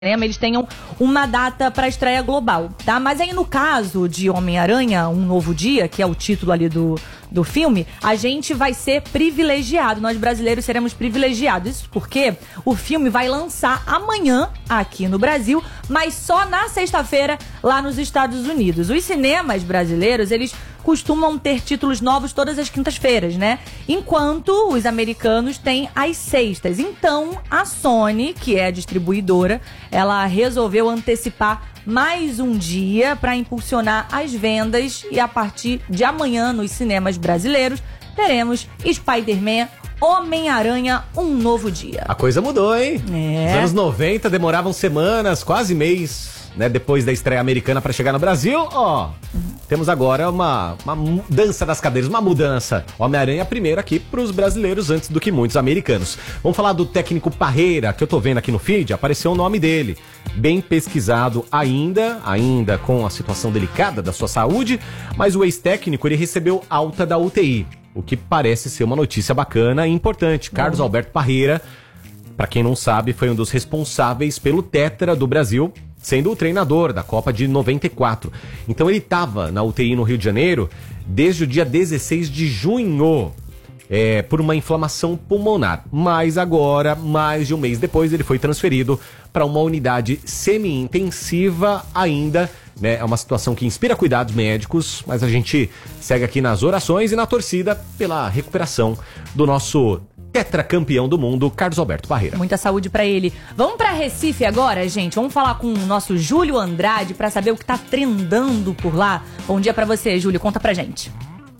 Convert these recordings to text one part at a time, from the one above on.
eles tenham uma data para estreia global, tá? Mas aí no caso de Homem-Aranha, Um Novo Dia, que é o título ali do filme, a gente vai ser privilegiado, nós brasileiros seremos privilegiados. Isso porque o filme vai lançar amanhã aqui no Brasil, mas só na sexta-feira lá nos Estados Unidos. Os cinemas brasileiros, eles costumam ter títulos novos todas as quintas-feiras, né? Enquanto os americanos têm às sextas. Então, a Sony, que é a distribuidora, ela resolveu antecipar mais um dia para impulsionar as vendas e a partir de amanhã nos cinemas brasileiros teremos Spider-Man, Homem-Aranha, Um Novo Dia. A coisa mudou, hein? É. Os anos 90 demoravam semanas, quase mês, né, depois da estreia americana para chegar no Brasil. Temos agora uma mudança das cadeiras, uma mudança. Homem-Aranha primeiro aqui pros brasileiros antes do que muitos americanos. Vamos falar do técnico Parreira, que eu tô vendo aqui no feed, apareceu o nome dele. Bem pesquisado ainda com a situação delicada da sua saúde, mas o ex-técnico, ele recebeu alta da UTI, o que parece ser uma notícia bacana e importante. Carlos Alberto Parreira, para quem não sabe, foi um dos responsáveis pelo Tetra do Brasil, sendo o treinador da Copa de 94. Então ele estava na UTI no Rio de Janeiro desde o dia 16 de junho, por uma inflamação pulmonar. Mas agora, mais de um mês depois, ele foi transferido para uma unidade semi-intensiva ainda, né? É uma situação que inspira cuidados médicos, mas a gente segue aqui nas orações e na torcida pela recuperação do nosso tetracampeão do mundo, Carlos Alberto Parreira. Muita saúde pra ele. Vamos pra Recife agora, gente. Vamos falar com o nosso Júlio Andrade pra saber o que tá trendando por lá. Bom dia pra você, Júlio. Conta pra gente.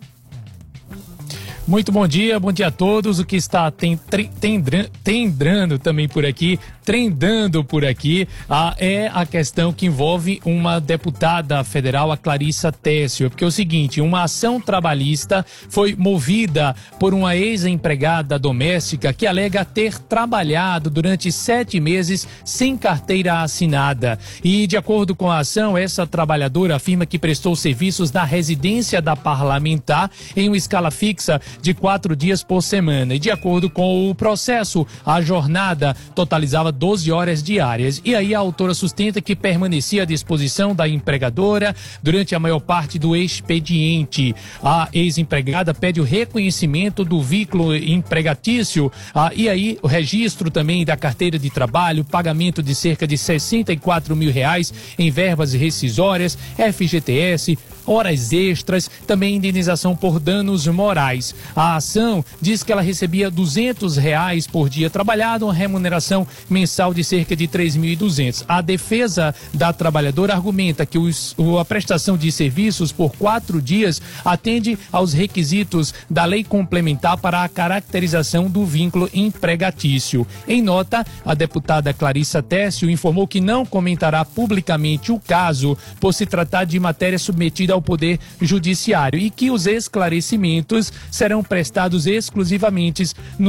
Muito bom dia a todos. O que está trendando também por aqui, trendando por aqui, é a questão que envolve uma deputada federal, a Clarissa Tessio. Porque é o seguinte, uma ação trabalhista foi movida por uma ex-empregada doméstica que alega ter trabalhado durante 7 meses sem carteira assinada. E de acordo com a ação, essa trabalhadora afirma que prestou serviços na residência da parlamentar em uma escala fixa de 4 dias por semana. E de acordo com o processo, a jornada totalizava 12 horas diárias. E aí a autora sustenta que permanecia à disposição da empregadora durante a maior parte do expediente. A ex-empregada pede o reconhecimento do vínculo empregatício e aí o registro também da carteira de trabalho, pagamento de cerca de R$64 mil em verbas rescisórias, FGTS, horas extras, também indenização por danos morais. A ação diz que ela recebia R$200 por dia trabalhado, uma remuneração mensal de cerca de 3.200. A defesa da trabalhadora argumenta que a prestação de serviços por 4 dias atende aos requisitos da lei complementar para a caracterização do vínculo empregatício. Em nota, a deputada Clarissa Tessio informou que não comentará publicamente o caso por se tratar de matéria submetida ao Poder Judiciário e que os esclarecimentos serão prestados exclusivamente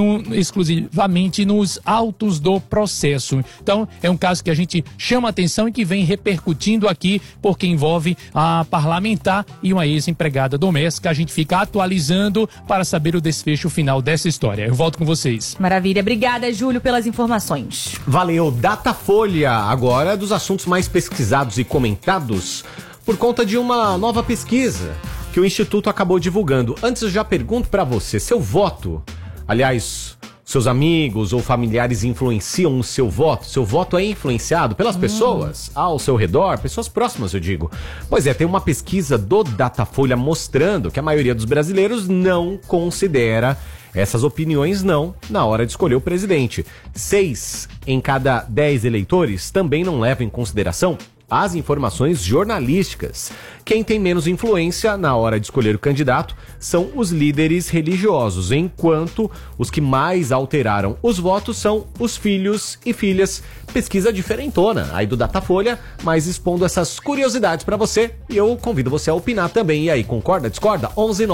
nos autos do processo. Então, é um caso que a gente chama atenção e que vem repercutindo aqui porque envolve a parlamentar e uma ex-empregada doméstica. A gente fica atualizando para saber o desfecho final dessa história. Eu volto com vocês. Maravilha. Obrigada, Júlio, pelas informações. Valeu. Datafolha, agora dos assuntos mais pesquisados e comentados por conta de uma nova pesquisa que o Instituto acabou divulgando. Antes eu já pergunto pra você, seu voto, aliás, seus amigos ou familiares influenciam o seu voto? Seu voto é influenciado pelas pessoas ao seu redor, pessoas próximas, eu digo. Pois é, tem uma pesquisa do Datafolha mostrando que a maioria dos brasileiros não considera essas opiniões na hora de escolher o presidente. 6 em cada 10 eleitores também não levam em consideração as informações jornalísticas. Quem tem menos influência na hora de escolher o candidato são os líderes religiosos, enquanto os que mais alteraram os votos são os filhos e filhas. Pesquisa diferentona aí do Datafolha, mas expondo essas curiosidades para você, e eu convido você a opinar também. E aí, concorda, discorda?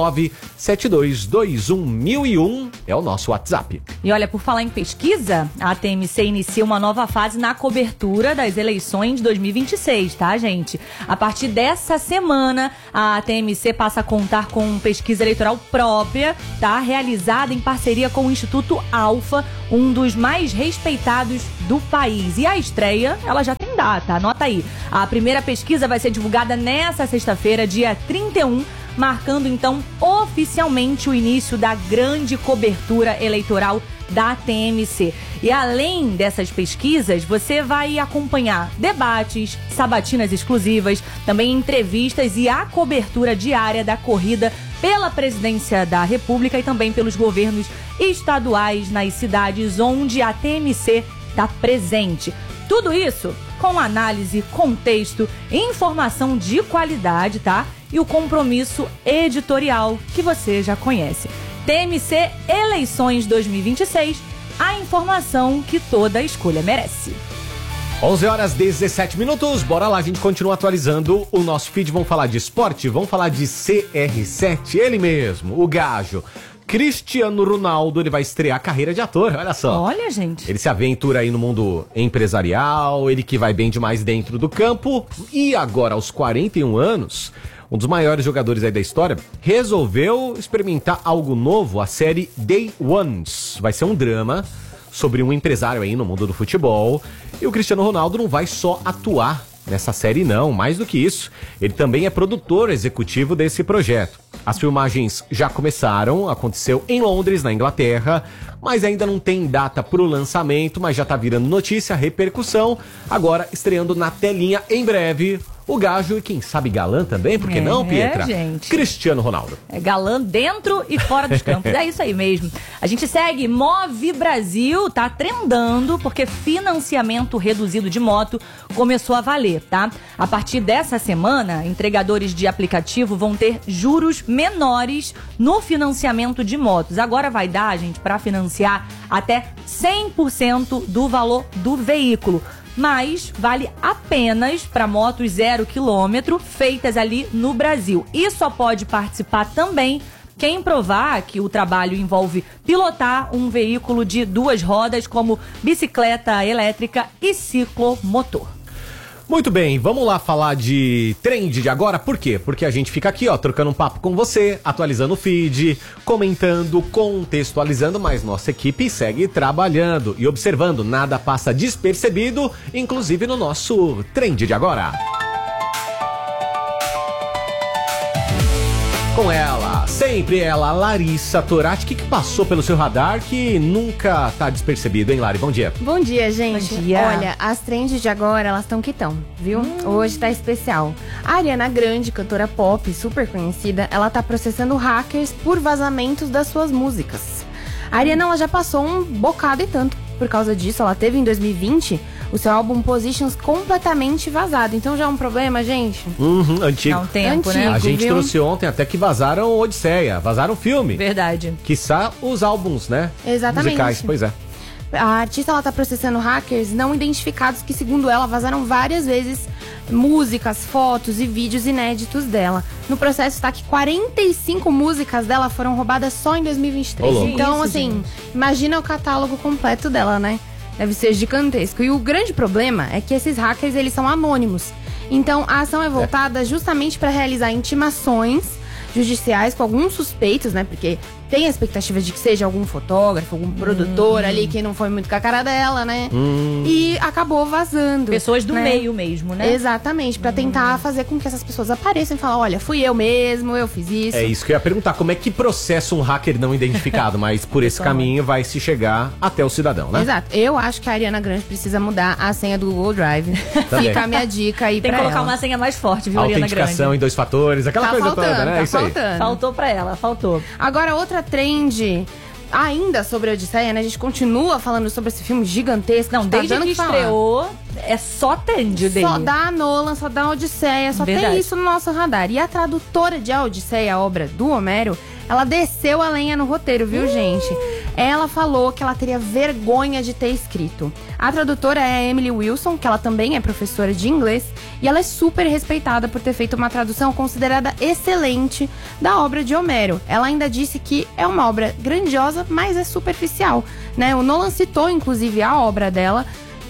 11972211001 é o nosso WhatsApp. E olha, por falar em pesquisa, a TMC inicia uma nova fase na cobertura das eleições de 2026. 2026, tá, gente? A partir dessa semana, a TMC passa a contar com pesquisa eleitoral própria, tá? Realizada em parceria com o Instituto Alfa, um dos mais respeitados do país. E a estreia, ela já tem data, anota aí. A primeira pesquisa vai ser divulgada nessa sexta-feira, dia 31, marcando então oficialmente o início da grande cobertura eleitoral da TMC. E além dessas pesquisas, você vai acompanhar debates, sabatinas exclusivas, também entrevistas e a cobertura diária da corrida pela presidência da República e também pelos governos estaduais nas cidades onde a TMC está presente. Tudo isso com análise, contexto, informação de qualidade, tá? E o compromisso editorial que você já conhece. TMC Eleições 2026, a informação que toda escolha merece. 11h17, bora lá, a gente continua atualizando o nosso feed, vamos falar de esporte, vamos falar de CR7, ele mesmo, o gajo. Cristiano Ronaldo, ele vai estrear a carreira de ator, olha só. Olha, gente. Ele se aventura aí no mundo empresarial, ele que vai bem demais dentro do campo. E agora, aos 41 anos, um dos maiores jogadores aí da história, resolveu experimentar algo novo, a série Day Ones. Vai ser um drama sobre um empresário aí no mundo do futebol. E o Cristiano Ronaldo não vai só atuar nessa série não, mais do que isso, ele também é produtor executivo desse projeto. As filmagens já começaram, aconteceu em Londres, na Inglaterra, mas ainda não tem data pro lançamento, mas já tá virando notícia, repercussão, agora estreando na telinha em breve. O gajo e quem sabe galã também, por que não, Pietra? Gente. Cristiano Ronaldo. É galã dentro e fora dos campos. É isso aí mesmo. A gente segue. Move Brasil tá trendando porque financiamento reduzido de moto começou a valer, tá? A partir dessa semana, entregadores de aplicativo vão ter juros menores no financiamento de motos. Agora vai dar, gente, para financiar até 100% do valor do veículo. Mas vale apenas para motos 0 km feitas ali no Brasil. E só pode participar também quem provar que o trabalho envolve pilotar um veículo de 2 rodas, como bicicleta elétrica e ciclomotor. Muito bem, vamos lá falar de trend de agora, por quê? Porque a gente fica aqui, ó, trocando um papo com você, atualizando o feed, comentando, contextualizando, mas nossa equipe segue trabalhando e observando, nada passa despercebido, inclusive no nosso trend de agora. Com ela, sempre ela, Larissa Torati. O que passou pelo seu radar que nunca tá despercebido, hein, Lari? Bom dia. Bom dia, gente. Bom dia. Olha, as trends de agora, elas estão que tão, viu? Hoje tá especial. A Ariana Grande, cantora pop, super conhecida, ela tá processando hackers por vazamentos das suas músicas. A Ariana, ela já passou um bocado e tanto por causa disso. Ela teve em 2020 o seu álbum Positions completamente vazado. Então já é um problema, gente? Antigo. Há um tempo, né? A gente viu? trouxe ontem até que vazaram Odisseia, vazaram filme. Verdade. Quiçá os álbuns, né? Exatamente. Musicais, pois é. A artista, ela tá processando hackers não identificados que, segundo ela, vazaram várias vezes músicas, fotos e vídeos inéditos dela. No processo está que 45 músicas dela foram roubadas só em 2023. Ô, louco. Então, Isso, assim, gente. imagina o catálogo completo dela, né? Deve ser gigantesco. E o grande problema é que esses hackers, eles são anônimos. Então, a ação é voltada justamente para realizar intimações judiciais com alguns suspeitos, né? Porque tem a expectativa de que seja algum fotógrafo, algum produtor ali que não foi muito com a cara dela, né? E acabou vazando. Pessoas do né? meio mesmo, né? Exatamente, pra tentar fazer com que essas pessoas apareçam e falar, olha, fui eu mesmo, eu fiz isso. É isso que eu ia perguntar, como é que processa um hacker não identificado, mas por esse caminho vai se chegar até o cidadão, né? Exato. Eu acho que a Ariana Grande precisa mudar a senha do Google Drive. Também. Fica a minha dica aí Tem pra que colocar ela. uma senha mais forte, viu, Ariana Autenticação Grande? em 2 fatores, aquela Tá coisa faltando, toda, né? tá Isso aí. faltando. Faltou pra ela, faltou. Agora, outra trend, ainda sobre a Odisseia, né? A gente continua falando sobre esse filme gigantesco. Não, tá desde dando que o falar. estreou, é só trend dele. Só dá a Nolan, só dá a Odisseia, só Verdade. tem isso no nosso radar. E a tradutora de A Odisseia, a obra do Homero, ela desceu a lenha no roteiro, viu, gente? Ela falou que ela teria vergonha de ter escrito. A tradutora é a Emily Wilson, que ela também é professora de inglês, e ela é super respeitada por ter feito uma tradução considerada excelente da obra de Homero. Ela ainda disse que é uma obra grandiosa, mas é superficial, né? O Nolan citou, inclusive, a obra dela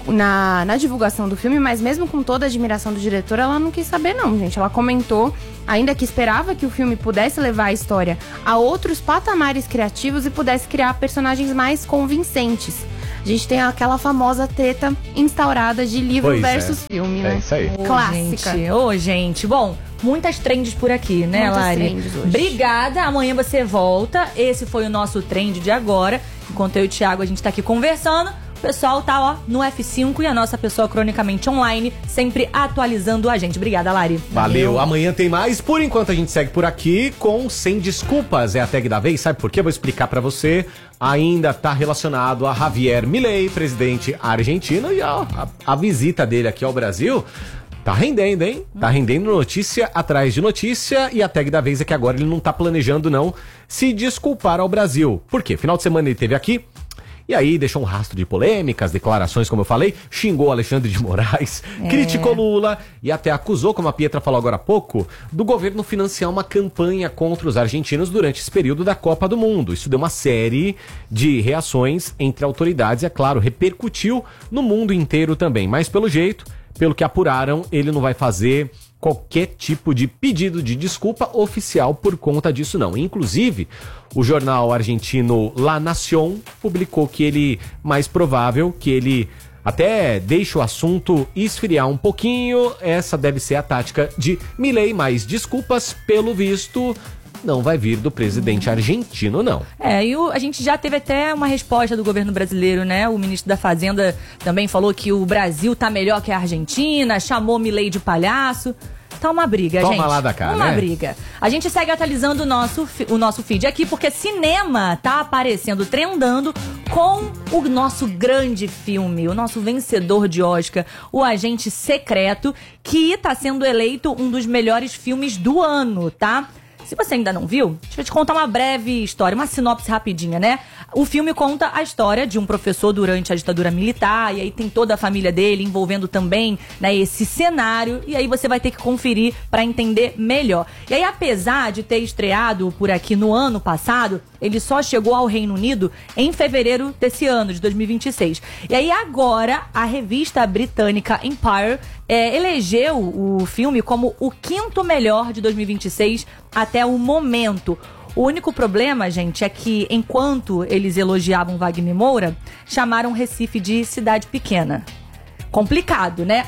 na divulgação do filme, mas mesmo com toda a admiração do diretor, ela não quis saber não, gente. Ela comentou, ainda que esperava que o filme pudesse levar a história a outros patamares criativos e pudesse criar personagens mais convincentes. A gente tem aquela famosa treta instaurada de livro versus filme, né? É isso aí. Clássica. Gente. Bom, muitas trends por aqui, né, Muitas Lari? trends hoje. Obrigada. Amanhã você volta. Esse foi o nosso trend de agora. Enquanto eu e o Thiago, a gente tá aqui conversando. O pessoal tá, ó, no F5 e a nossa pessoa cronicamente online, sempre atualizando a gente. Obrigada, Lari. Valeu. Amanhã tem mais. Por enquanto a gente segue por aqui com Sem Desculpas. É a tag da vez. Sabe por quê? Vou explicar pra você. Ainda tá relacionado a Javier Milei, presidente argentino. E ó, a visita dele aqui ao Brasil tá rendendo, hein? Tá rendendo notícia atrás de notícia. E a tag da vez é que agora ele não tá planejando, não, se desculpar ao Brasil. Por quê? Final de semana ele esteve aqui. E aí deixou um rastro de polêmicas, declarações, como eu falei, xingou Alexandre de Moraes, criticou Lula e até acusou, como a Pietra falou agora há pouco, do governo financiar uma campanha contra os argentinos durante esse período da Copa do Mundo. Isso deu uma série de reações entre autoridades e, é claro, repercutiu no mundo inteiro também. Mas pelo jeito, pelo que apuraram, ele não vai fazer qualquer tipo de pedido de desculpa oficial por conta disso, não. Inclusive, o jornal argentino La Nación publicou que ele, mais provável, que ele até deixa o assunto esfriar um pouquinho. Essa deve ser a tática de Milei, mas desculpas, pelo visto, não vai vir do presidente argentino, não. E a gente já teve até uma resposta do governo brasileiro, né? O ministro da Fazenda também falou que o Brasil tá melhor que a Argentina, chamou Milei de palhaço. Tá uma briga, gente. Toma lá da cara, uma briga. A gente segue atualizando o nosso feed aqui, porque cinema tá aparecendo, trendando com o nosso grande filme, o nosso vencedor de Oscar, O Agente Secreto, que tá sendo eleito um dos melhores filmes do ano, tá? Se você ainda não viu, deixa eu te contar uma breve história, uma sinopse rapidinha, né? O filme conta a história de um professor durante a ditadura militar, e aí tem toda a família dele envolvendo também, né, esse cenário, e aí você vai ter que conferir pra entender melhor. E aí, apesar de ter estreado por aqui no ano passado, ele só chegou ao Reino Unido em fevereiro desse ano, de 2026. E aí agora, a revista britânica Empire elegeu o filme como o 5º melhor de 2026 até o momento. O único problema, gente, é que enquanto eles elogiavam Wagner Moura, chamaram Recife de cidade pequena. Complicado, né?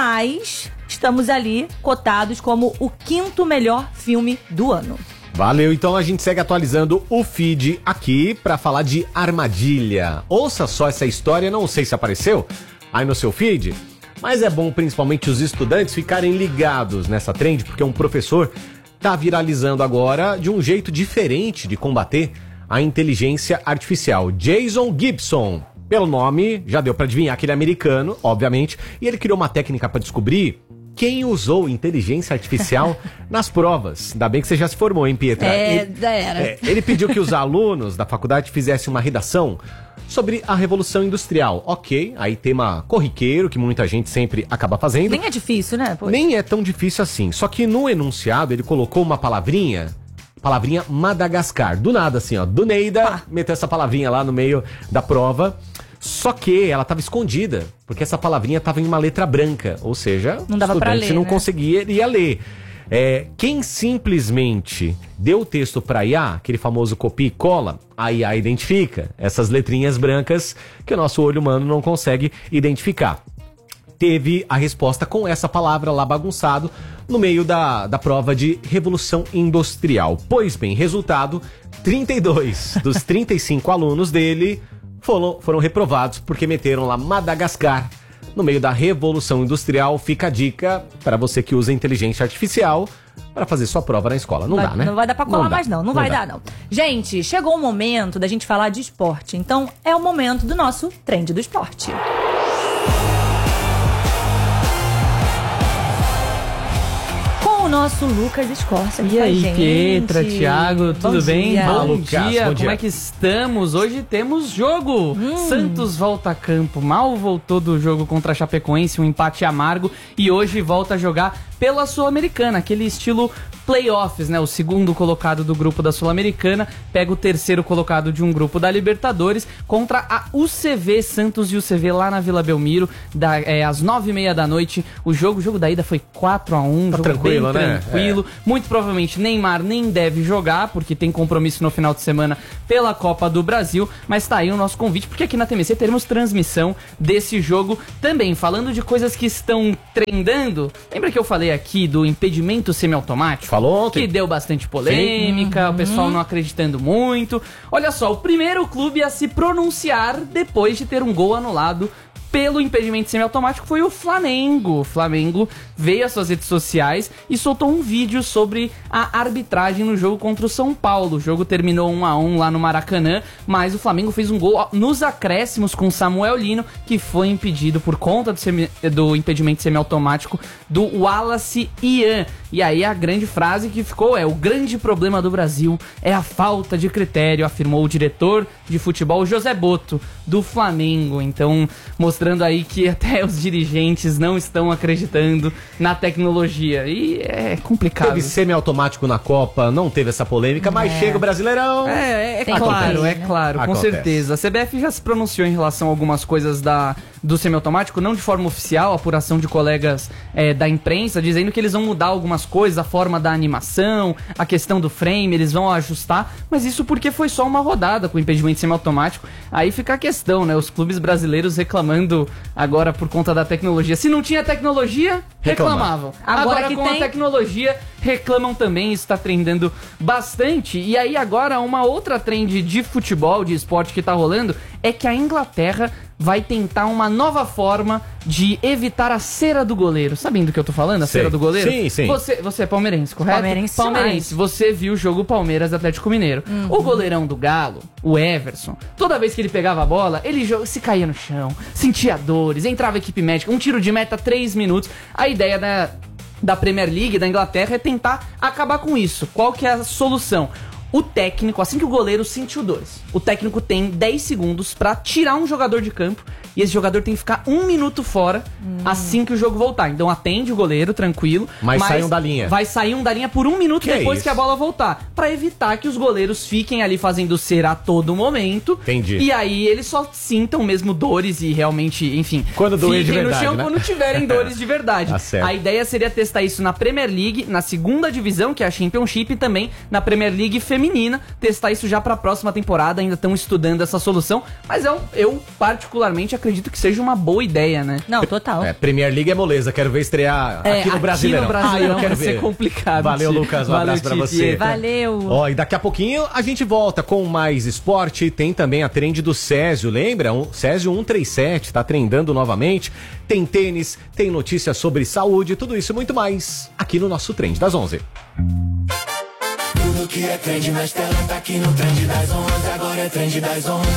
Mas estamos ali cotados como o 5º melhor filme do ano. Valeu, então a gente segue atualizando o feed aqui pra falar de Armadilha. Ouça só essa história, não sei se apareceu aí no seu feed, mas é bom principalmente os estudantes ficarem ligados nessa trend, porque um professor tá viralizando agora de um jeito diferente de combater a inteligência artificial. Jason Gibson, pelo nome, já deu pra adivinhar que ele é americano, obviamente, e ele criou uma técnica pra descobrir quem usou inteligência artificial nas provas. Ainda bem que você já se formou, hein, Pietra? Ele pediu que os alunos da faculdade fizessem uma redação sobre a Revolução Industrial. Ok, aí tema corriqueiro, que muita gente sempre acaba fazendo. Nem é difícil, né? Poxa. Nem é tão difícil assim. Só que no enunciado ele colocou uma palavrinha Madagascar. Do nada, assim, ó. Do Neida, meteu essa palavrinha lá no meio da prova. Só que ela estava escondida, porque essa palavrinha estava em uma letra branca. Ou seja, não dava pra ler, não né? conseguiria ler. Quem simplesmente deu o texto para IA, aquele famoso copia e cola, a IA identifica essas letrinhas brancas que o nosso olho humano não consegue identificar. Teve a resposta com essa palavra lá bagunçado no meio da prova de Revolução Industrial. Pois bem, resultado, 32 dos 35 alunos dele foram reprovados porque meteram lá Madagascar no meio da Revolução Industrial. Fica a dica para você que usa inteligência artificial para fazer sua prova na escola. Não dá, né? Não vai dar pra colar mais, não. Não vai dar, não. Gente, chegou o momento da gente falar de esporte. Então, é o momento do nosso trend do esporte. O nosso Lucas Escorça aqui E aí, gente. Pietra, Thiago, tudo bem? Bom Lucas, dia, bom dia. como é que estamos? Hoje temos jogo. Santos volta a campo, mal voltou do jogo contra a Chapecoense, um empate amargo, e hoje volta a jogar pela Sul-Americana, aquele estilo playoffs, né? O segundo colocado do grupo da Sul-Americana pega o terceiro colocado de um grupo da Libertadores contra a UCV, Santos e UCV lá na Vila Belmiro, às 9h30 da noite. O jogo da ida foi 4-1, Tá jogo tranquilo, bem né? tranquilo. Muito provavelmente Neymar nem deve jogar, porque tem compromisso no final de semana pela Copa do Brasil, mas tá aí o nosso convite, porque aqui na TMC teremos transmissão desse jogo também. Falando de coisas que estão trendando, lembra que eu falei aqui do impedimento semiautomático? Falou ontem. Que deu bastante polêmica, o pessoal não acreditando muito. Olha só, o primeiro clube a se pronunciar depois de ter um gol anulado pelo impedimento semiautomático foi o Flamengo. O Flamengo veio às suas redes sociais e soltou um vídeo sobre a arbitragem no jogo contra o São Paulo. O jogo terminou 1-1 lá no Maracanã, mas o Flamengo fez um gol nos acréscimos com Samuel Lino, que foi impedido por conta do impedimento semiautomático do Wallace Ian. E aí a grande frase que ficou é: o grande problema do Brasil é a falta de critério, afirmou o diretor de futebol José Boto, do Flamengo. Então, mostrando aí que até os dirigentes não estão acreditando na tecnologia. E é complicado. Teve semiautomático na Copa, não teve essa polêmica, mas chega o Brasileirão. Claro, com Acontece. certeza. A CBF já se pronunciou em relação a algumas coisas do semiautomático, não de forma oficial, apuração de colegas da imprensa, dizendo que eles vão mudar algumas coisas, a forma da animação, a questão do frame, eles vão ajustar, mas isso porque foi só uma rodada com impedimento semiautomático. Aí fica a questão, né? Os clubes brasileiros reclamando agora por conta da tecnologia. Se não tinha tecnologia, reclamavam. Agora que com tem... a tecnologia, reclamam também, isso tá trendendo bastante. E aí agora uma outra trend de futebol, de esporte que tá rolando, é que a Inglaterra vai tentar uma nova forma de evitar a cera do goleiro. Sabem do que eu tô falando? A cera do goleiro? Sim, sim. Você é palmeirense, correto? Palmeirense. Você viu o jogo Palmeiras Atlético Mineiro. O goleirão do Galo, o Everson, toda vez que ele pegava a bola, ele se caía no chão, sentia dores, entrava equipe médica, um tiro de meta 3 minutos. A ideia da Premier League da Inglaterra é tentar acabar com isso. Qual que é a solução? O técnico, assim que o goleiro sentiu dores, o técnico tem 10 segundos pra tirar um jogador de campo e esse jogador tem que ficar 1 minuto fora assim que o jogo voltar. Então atende o goleiro, tranquilo. Mas sai um da linha. Vai sair um da linha por 1 minuto depois que a bola voltar. Pra evitar que os goleiros fiquem ali fazendo cera a todo momento. Entendi. E aí eles só sintam mesmo dores e realmente, enfim, quando doer de fiquem verdade, no chão, né? quando tiverem dores de verdade. Tá certo. A ideia seria testar isso na Premier League, na segunda divisão, que é a Championship, e também na Premier League feminina, testar isso já pra próxima temporada. Ainda estão estudando essa solução, mas eu particularmente acredito que seja uma boa ideia, né? Não, total. Premier League é moleza, quero ver estrear aqui no Brasileirão. Eu quero ver. ser complicado. Valeu, Ti. Lucas, um abraço pra você. Valeu. Ó, e daqui a pouquinho a gente volta com mais esporte. Tem também a trend do Césio, lembra? Césio 137, tá trendando novamente. Tem tênis, tem notícias sobre saúde, tudo isso e muito mais aqui no nosso Trend das 11. Tudo que é trend na tela tá aqui no Trend das 11. Agora é Trend das 11,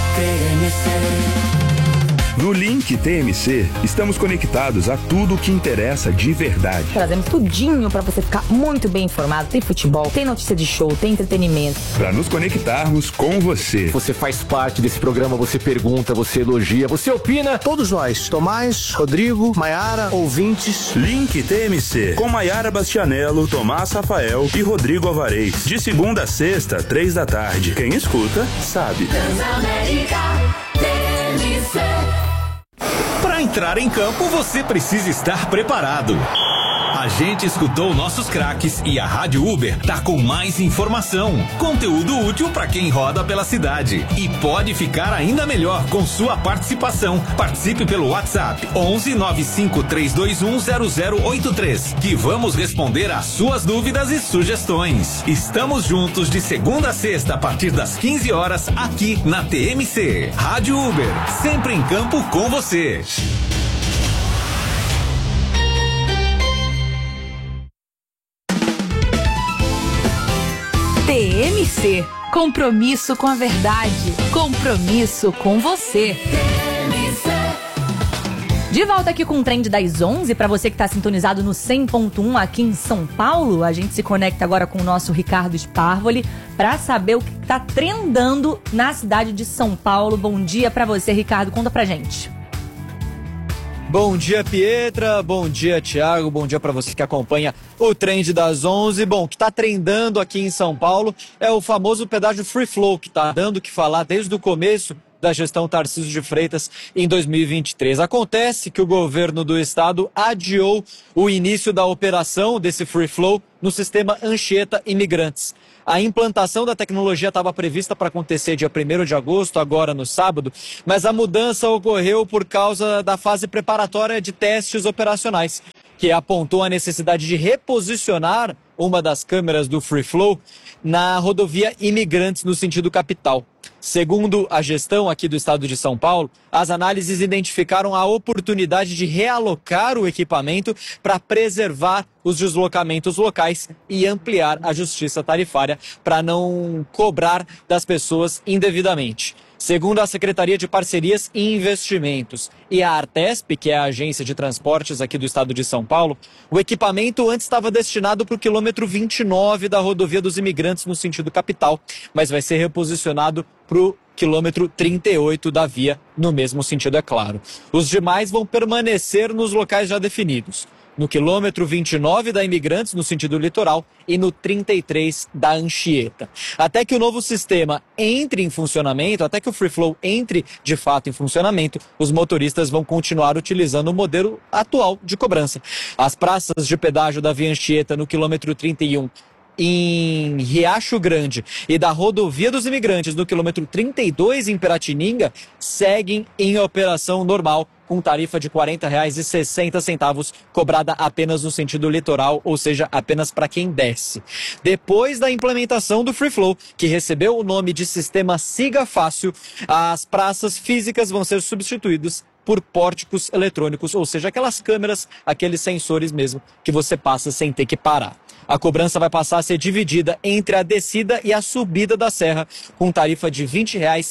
TMC. No Link TMC, estamos conectados a tudo o que interessa de verdade. Trazemos tudinho pra você ficar muito bem informado. Tem futebol, tem notícia de show, tem entretenimento. Para nos conectarmos com você. Você faz parte desse programa, você pergunta, você elogia, você opina. Todos nós, Tomás, Rodrigo, Maiara, ouvintes. Link TMC, com Maiara Bastianello, Tomás Rafael e Rodrigo Alvarez. De segunda a sexta, 3 da tarde. Quem escuta, sabe. Para entrar em campo, você precisa estar preparado. A gente escutou nossos craques e a Rádio Uber tá com mais informação, conteúdo útil para quem roda pela cidade. E pode ficar ainda melhor com sua participação. Participe pelo WhatsApp 11 95 321 0083, que vamos responder às suas dúvidas e sugestões. Estamos juntos de segunda a sexta a partir das 15 horas aqui na TMC. Rádio Uber, sempre em campo com você. TMC, compromisso com a verdade, compromisso com você. De volta aqui com o Trend das 11, para você que está sintonizado no 100.1 aqui em São Paulo. A gente se conecta agora com o nosso Ricardo Sparvoli para saber o que está trendando na cidade de São Paulo. Bom dia para você, Ricardo, conta pra gente. Bom dia, Pietra. Bom dia, Thiago. Bom dia para você que acompanha o Trend das 11. Bom, o que está trendando aqui em São Paulo é o famoso pedágio Free Flow, que está dando o que falar desde o começo da gestão Tarcísio de Freitas em 2023. Acontece que o governo do estado adiou o início da operação desse Free Flow no sistema Anchieta Imigrantes. A implantação da tecnologia estava prevista para acontecer dia 1º de agosto, agora no sábado, mas a mudança ocorreu por causa da fase preparatória de testes operacionais, que apontou a necessidade de reposicionar uma das câmeras do Free Flow na rodovia Imigrantes, no sentido capital. Segundo a gestão aqui do estado de São Paulo, as análises identificaram a oportunidade de realocar o equipamento para preservar os deslocamentos locais e ampliar a justiça tarifária para não cobrar das pessoas indevidamente. Segundo a Secretaria de Parcerias e Investimentos e a Artesp, que é a agência de transportes aqui do estado de São Paulo, o equipamento antes estava destinado para o quilômetro 29 da rodovia dos Imigrantes no sentido capital, mas vai ser reposicionado para o quilômetro 38 da via, no mesmo sentido, é claro. Os demais vão permanecer nos locais já definidos, no quilômetro 29 da Imigrantes, no sentido litoral, e no 33 da Anchieta. Até que o novo sistema entre em funcionamento, até que o Free Flow entre de fato em funcionamento, os motoristas vão continuar utilizando o modelo atual de cobrança. As praças de pedágio da via Anchieta no quilômetro 31 em Riacho Grande e da rodovia dos Imigrantes no quilômetro 32 em Piratininga seguem em operação normal, com tarifa de R$ 40,60, cobrada apenas no sentido litoral, ou seja, apenas para quem desce. Depois da implementação do Free Flow, que recebeu o nome de Sistema Siga Fácil, as praças físicas vão ser substituídas por pórticos eletrônicos, ou seja, aquelas câmeras, aqueles sensores mesmo, que você passa sem ter que parar. A cobrança vai passar a ser dividida entre a descida e a subida da serra, com tarifa de R$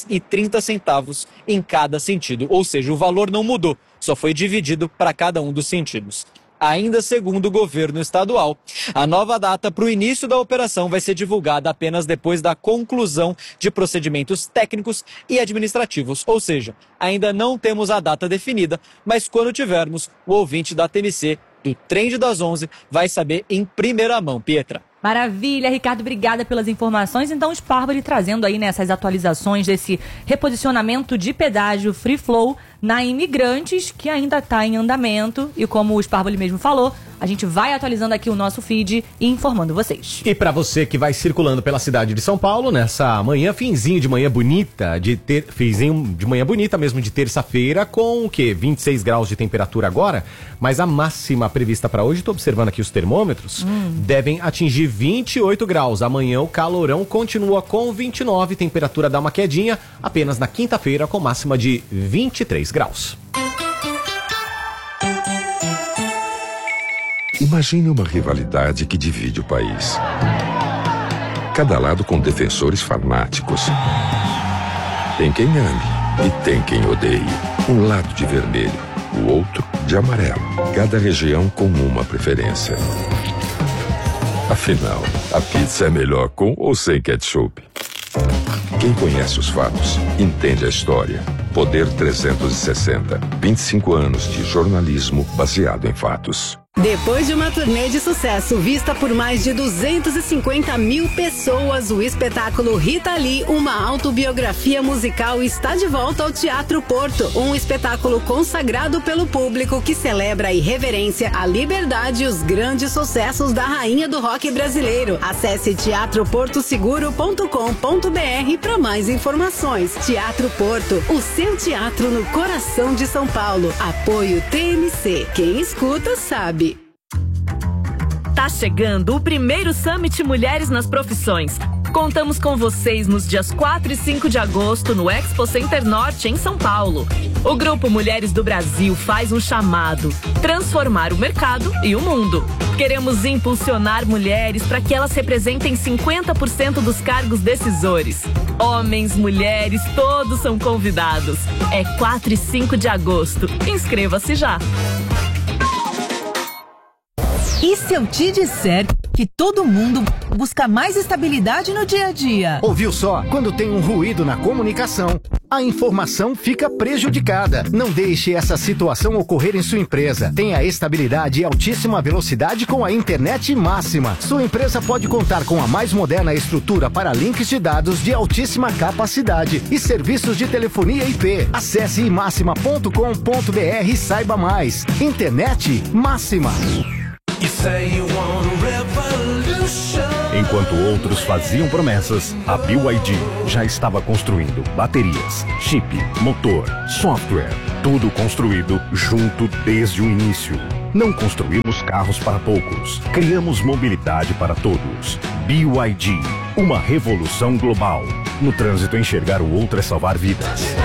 20,30 em cada sentido. Ou seja, o valor não mudou, só foi dividido para cada um dos sentidos. Ainda segundo o governo estadual, a nova data para o início da operação vai ser divulgada apenas depois da conclusão de procedimentos técnicos e administrativos. Ou seja, ainda não temos a data definida, mas quando tivermos, o ouvinte da TMC do Trend das 11 vai saber em primeira mão, Pietra. Maravilha, Ricardo, obrigada pelas informações. Então, o Sparboli trazendo aí nessas atualizações desse reposicionamento de pedágio Free Flow na Imigrantes, que ainda está em andamento. E como o Sparboli mesmo falou, a gente vai atualizando aqui o nosso feed e informando vocês. E para você que vai circulando pela cidade de São Paulo, nessa manhã, finzinho de manhã bonita, finzinho de manhã bonita mesmo de terça-feira, com o quê? 26 graus de temperatura agora, mas a máxima prevista para hoje, estou observando aqui os termômetros, devem atingir 28 graus. Amanhã o calorão continua com 29, temperatura dá uma quedinha, apenas na quinta-feira com máxima de 23 graus. Imagine uma rivalidade que divide o país. Cada lado com defensores fanáticos. Tem quem ame e tem quem odeie. Um lado de vermelho, o outro de amarelo. Cada região com uma preferência. Afinal, a pizza é melhor com ou sem ketchup? Quem conhece os fatos, entende a história. Poder 360. 25 anos de jornalismo baseado em fatos. Depois de uma turnê de sucesso vista por mais de 250 mil pessoas, o espetáculo Rita Lee, uma autobiografia musical, está de volta ao Teatro Porto. Um espetáculo consagrado pelo público que celebra a irreverência, a liberdade e os grandes sucessos da rainha do rock brasileiro. Acesse teatroportoseguro.com.br para mais informações. Teatro Porto, o seu teatro no coração de São Paulo. Apoio TMC. Quem escuta sabe. Tá chegando o primeiro Summit Mulheres nas Profissões. Contamos com vocês nos dias 4 e 5 de agosto no Expo Center Norte, em São Paulo. O Grupo Mulheres do Brasil faz um chamado: transformar o mercado e o mundo. Queremos impulsionar mulheres para que elas representem 50% dos cargos decisores. Homens, mulheres, todos são convidados. É 4 e 5 de agosto. Inscreva-se já. E se eu te disser que todo mundo busca mais estabilidade no dia a dia? Ouviu só? Quando tem um ruído na comunicação, a informação fica prejudicada. Não deixe essa situação ocorrer em sua empresa. Tenha estabilidade e altíssima velocidade com a internet Máxima. Sua empresa pode contar com a mais moderna estrutura para links de dados de altíssima capacidade e serviços de telefonia IP. Acesse máxima.com.br e saiba mais. Internet Máxima. Enquanto outros faziam promessas, a BYD já estava construindo baterias, chip, motor, software, tudo construído junto desde o início. Não construímos carros para poucos, criamos mobilidade para todos. BYD, uma revolução global. No trânsito, enxergar o outro é salvar vidas.